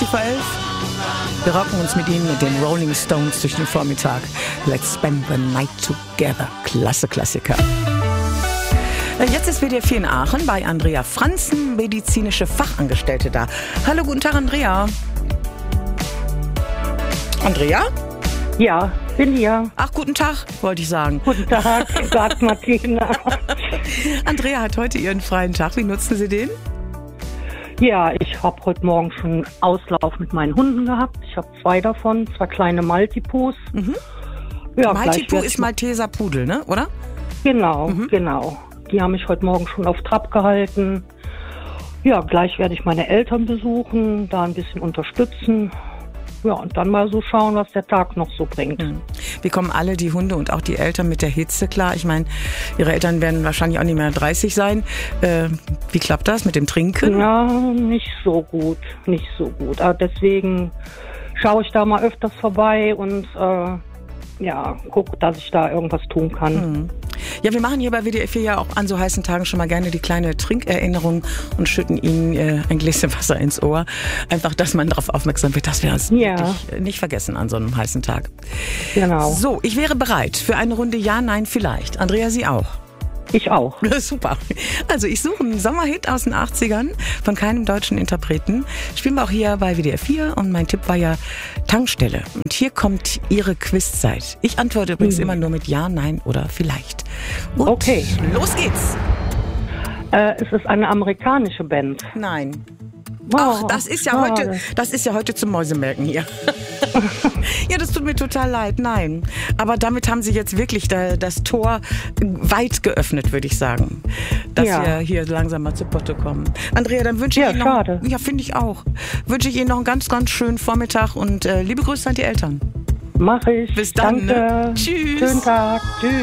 vor 11. Wir rocken uns mit ihnen, mit den Rolling Stones, durch den Vormittag. Let's spend the night together. Klasse Klassiker. Jetzt ist WDR 4 in Aachen bei Andrea Franzen, medizinische Fachangestellte da. Hallo, guten Tag, Andrea. Andrea? Ja, bin hier. Ach, guten Tag, wollte ich sagen. Guten Tag, sagt Martina. Andrea hat heute ihren freien Tag. Wie nutzen Sie den? Ja, ich habe heute Morgen schon Auslauf mit meinen Hunden gehabt. Ich habe 2 davon, 2 kleine Maltipus. Mhm. Ja, Maltipu ist Malteser Pudel, ne? Oder? Genau, genau. Die haben mich heute Morgen schon auf Trab gehalten. Ja, gleich werde ich meine Eltern besuchen, da ein bisschen unterstützen. Ja, und dann mal so schauen, was der Tag noch so bringt. Wie kommen alle, die Hunde und auch die Eltern, mit der Hitze klar? Ich meine, Ihre Eltern werden wahrscheinlich auch nicht mehr 30 sein. Wie klappt das mit dem Trinken? Ja, nicht so gut, nicht so gut. Aber deswegen schaue ich da mal öfters vorbei und gucke, dass ich da irgendwas tun kann. Ja, wir machen hier bei WDR 4 ja auch an so heißen Tagen schon mal gerne die kleine Trinkerinnerung und schütten Ihnen ein Gläschen Wasser ins Ohr. Einfach, dass man darauf aufmerksam wird, dass wir es nicht vergessen an so einem heißen Tag. Genau. So, ich wäre bereit für eine Runde Ja, Nein, Vielleicht. Andrea, Sie auch? Ich auch. Super. Also ich suche einen Sommerhit aus den 80ern von keinem deutschen Interpreten. Spielen wir auch hier bei WDR 4 und mein Tipp war ja Tankstelle. Und hier kommt Ihre Quizzeit. Ich antworte übrigens immer nur mit Ja, Nein oder Vielleicht. Und okay. Los geht's. Es ist eine amerikanische Band. Nein. Ach, das ist ja heute zum Mäusemelken hier. Ja, das tut mir total leid, nein. Aber damit haben Sie jetzt wirklich das Tor weit geöffnet, würde ich sagen. Dass wir hier langsam mal zu Potte kommen. Andrea, dann wünsche ich Ihnen noch... schade. Ja, finde ich auch. Wünsche ich Ihnen noch einen ganz, ganz schönen Vormittag und liebe Grüße an die Eltern. Mach ich. Bis dann. Danke. Ne? Tschüss. Schönen Tag. Tschüss.